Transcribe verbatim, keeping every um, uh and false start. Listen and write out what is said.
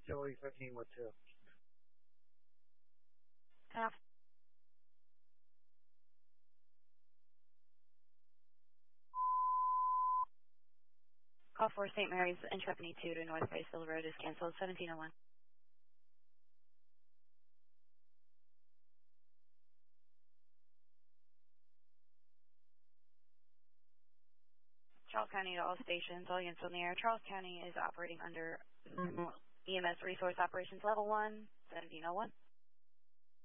Joey fifteen with two. Half. Call for Saint Mary's Intrepid two to North Graceville Road is canceled, seventeen oh one. Charles County to all stations, all units on the air. Charles County is operating under E M S Resource Operations Level one, seventeen oh one.